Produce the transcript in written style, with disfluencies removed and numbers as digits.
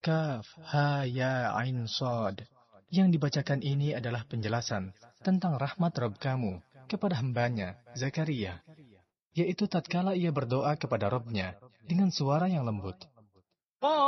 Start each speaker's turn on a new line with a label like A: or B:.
A: Kaf, Ha, Ya, Ain, Shad. Yang dibacakan ini adalah penjelasan tentang rahmat Rabb kamu kepada hambanya, Zakaria. Yaitu tatkala ia berdoa kepada Rabb-Nya dengan suara yang lembut.